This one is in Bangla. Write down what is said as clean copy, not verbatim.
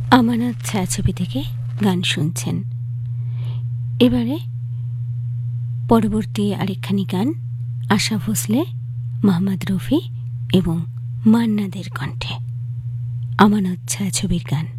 আমানত ছায়াছবি থেকে গান শুনছেন। এবারে পরবর্তী আরেকখানি গান আশা ভোসলে, মোহাম্মদ রফি এবং মান্না দের কণ্ঠে। আমানত ছায়াছবির গান।